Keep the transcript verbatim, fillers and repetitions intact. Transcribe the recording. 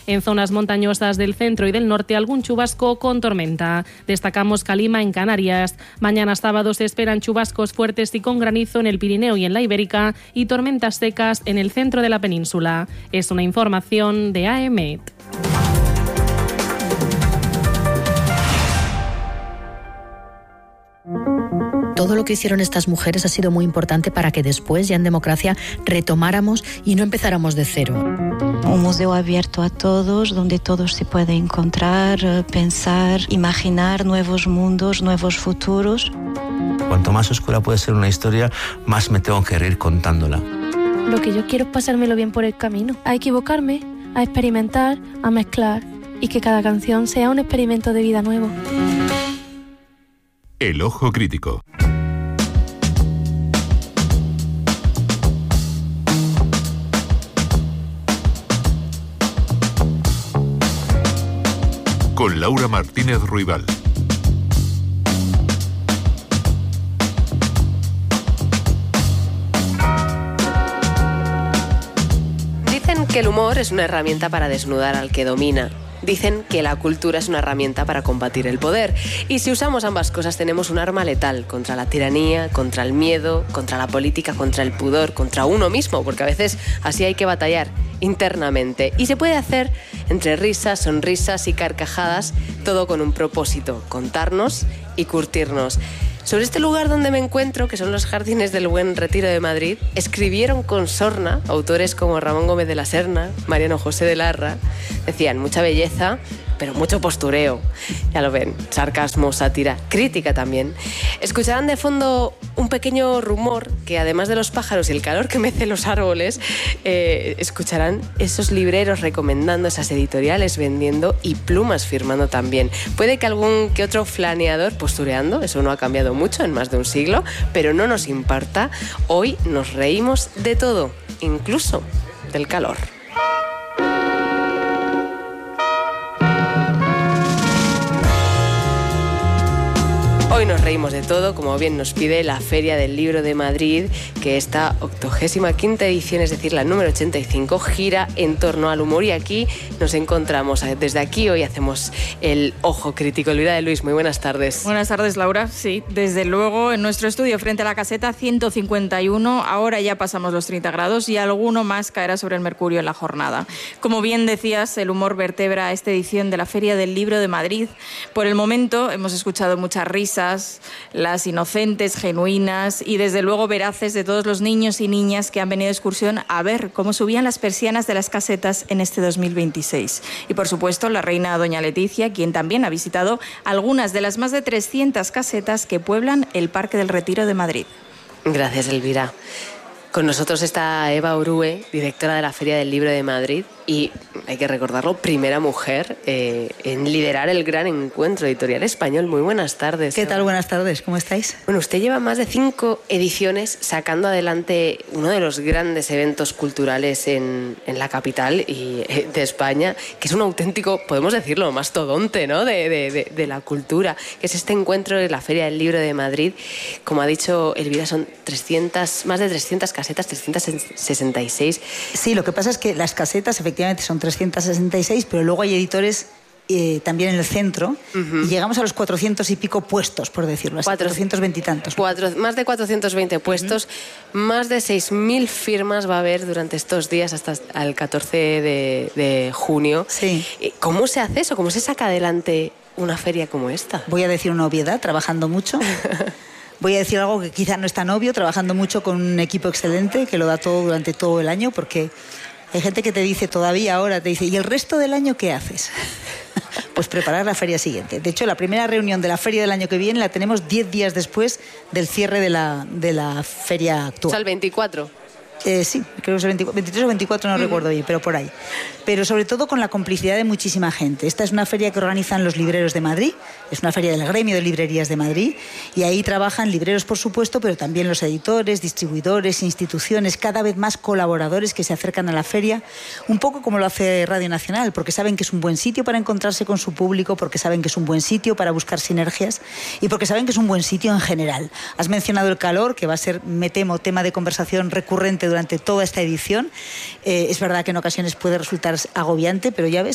En zonas montañosas del centro y del norte algún chubasco con tormenta. Destacamos Calima en Canarias. Mañana sábado se esperan chubascos fuertes y con granizo en el Pirineo y en la Ibérica y tormentas secas en el centro de la península. Es una información de A E M E T. Todo lo que hicieron estas mujeres ha sido muy importante para que después, ya en democracia, retomáramos y no empezáramos de cero. Un museo abierto a todos, donde todos se pueden encontrar, pensar, imaginar nuevos mundos, nuevos futuros. Cuanto más oscura puede ser una historia, más me tengo que reír contándola. Lo que yo quiero es pasármelo bien por el camino, a equivocarme, a experimentar, a mezclar y que cada canción sea un experimento de vida nuevo. El Ojo Crítico. Con Laura Martínez Ruibal. Dicen que el humor es una herramienta para desnudar al que domina. Dicen que la cultura es una herramienta para combatir el poder. Y si usamos ambas cosas tenemos un arma letal contra la tiranía, contra el miedo, contra la política, contra el pudor, contra uno mismo, porque a veces así hay que batallar internamente. Y se puede hacer entre risas, sonrisas y carcajadas, todo con un propósito, contarnos y curtirnos. Sobre este lugar donde me encuentro, que son los Jardines del Buen Retiro de Madrid, escribieron con sorna autores como Ramón Gómez de la Serna, Mariano José de Larra. Decían mucha belleza, pero mucho postureo. Ya lo ven, sarcasmo, sátira, crítica también. Escucharán de fondo un pequeño rumor que, además de los pájaros y el calor que mecen los árboles, eh, escucharán esos libreros recomendando esas editoriales vendiendo y plumas firmando también. Puede que algún que otro flaneador postureando, eso no ha cambiado mucho en más de un siglo, pero no nos importa. Hoy nos reímos de todo, incluso del calor. Hoy nos reímos de todo, como bien nos pide la Feria del Libro de Madrid, que esta octogésima quinta edición, es decir, la número ochenta y cinco, gira en torno al humor y aquí nos encontramos. Desde aquí hoy hacemos el Ojo Crítico. Elvira de Luis, muy buenas tardes. Buenas tardes, Laura. Sí, desde luego en nuestro estudio frente a la caseta ciento cincuenta y uno, ahora ya pasamos los treinta grados y alguno más caerá sobre el mercurio en la jornada. Como bien decías, el humor vertebra esta edición de la Feria del Libro de Madrid. Por el momento hemos escuchado muchas risas, las inocentes, genuinas y desde luego veraces de todos los niños y niñas que han venido de excursión a ver cómo subían las persianas de las casetas en este dos mil veintiséis. Y por supuesto la reina doña Leticia, quien también ha visitado algunas de las más de trescientas casetas que pueblan el Parque del Retiro de Madrid. Gracias, Elvira. Con nosotros está Eva Orue, directora de la Feria del Libro de Madrid y, hay que recordarlo, primera mujer eh, en liderar el gran encuentro editorial español. Muy buenas tardes. ¿Qué tal? Buenas tardes, ¿cómo estáis? Bueno, usted lleva más de cinco ediciones sacando adelante uno de los grandes eventos culturales en, en la capital y, eh, de España, que es un auténtico, podemos decirlo, mastodonte, ¿no?, de, de, de, de la cultura, que es este encuentro de la Feria del Libro de Madrid. Como ha dicho Elvira, son trescientas, más de trescientas casetas, trescientas sesenta y seis. Sí, lo que pasa es que las casetas efectivamente son trescientas sesenta y seis, pero luego hay editores eh, también en el centro, uh-huh. y llegamos a los cuatrocientos y pico puestos, por decirlo así, cuatrocientos veinte y tantos. Cuatro, más de cuatrocientos veinte puestos, uh-huh. Más de seis mil firmas va a haber durante estos días hasta el catorce de, de junio. Sí. ¿Cómo se hace eso? ¿Cómo se saca adelante una feria como esta? Voy a decir una obviedad, trabajando mucho. Voy a decir algo que quizá no es tan obvio, trabajando mucho con un equipo excelente que lo da todo durante todo el año, porque hay gente que te dice todavía ahora, te dice, ¿y el resto del año qué haces? Pues preparar la feria siguiente. De hecho, la primera reunión de la feria del año que viene la tenemos diez días después del cierre de la, de la feria actual. O sea, el veinticuatro. Eh, sí, creo que es el veintitrés o veinticuatro, no uh-huh. recuerdo bien, pero por ahí. Pero sobre todo con la complicidad de muchísima gente. Esta es una feria que organizan los libreros de Madrid, es una feria del gremio de librerías de Madrid, y ahí trabajan libreros, por supuesto, pero también los editores, distribuidores, instituciones, cada vez más colaboradores que se acercan a la feria, un poco como lo hace Radio Nacional, porque saben que es un buen sitio para encontrarse con su público, porque saben que es un buen sitio para buscar sinergias y porque saben que es un buen sitio en general. Has mencionado el calor, que va a ser, me temo, tema de conversación recurrente durante toda esta edición. Eh, es verdad que en ocasiones puede resultar agobiante, pero ya ves,